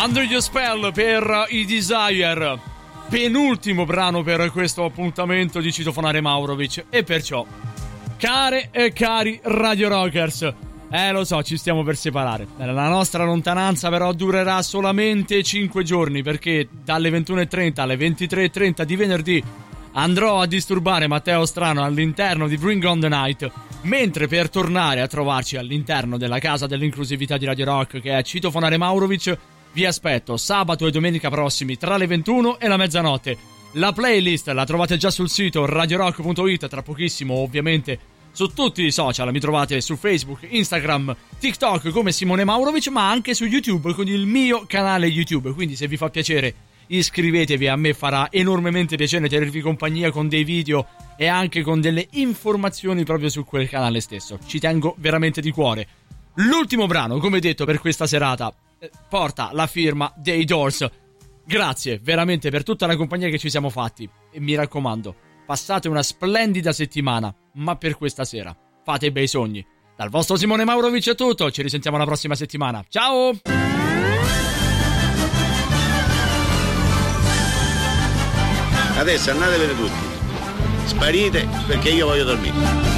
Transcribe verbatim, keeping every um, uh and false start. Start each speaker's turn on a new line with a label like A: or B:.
A: Under Your Spell per i Desire, penultimo brano per questo appuntamento di Citofonare Maurovic. E perciò, care e cari Radio Rockers, eh lo so, ci stiamo per separare. La nostra lontananza però durerà solamente cinque giorni, perché dalle ventuno e trenta alle ventitré e trenta di venerdì andrò a disturbare Matteo Strano all'interno di Bring on the Night, mentre per tornare a trovarci all'interno della casa dell'inclusività di Radio Rock, che è Citofonare Maurovic, vi aspetto sabato e domenica prossimi tra le ventuno e la mezzanotte. La playlist la trovate già sul sito radio rock punto it, tra pochissimo ovviamente su tutti i social, mi trovate su Facebook, Instagram, TikTok come Simone Maurovic, ma anche su YouTube con il mio canale YouTube, quindi se vi fa piacere iscrivetevi, a me farà enormemente piacere tenervi compagnia con dei video e anche con delle informazioni proprio su quel canale stesso, ci tengo veramente di cuore. L'ultimo brano, come detto, per questa serata eh, porta la firma dei Doors. Grazie veramente per tutta la compagnia che ci siamo fatti e mi raccomando, passate una splendida settimana, ma per questa sera fate bei sogni. Dal vostro Simone Maurovic è tutto, ci risentiamo la prossima settimana. Ciao!
B: Adesso andatevene tutti, sparite perché io voglio dormire.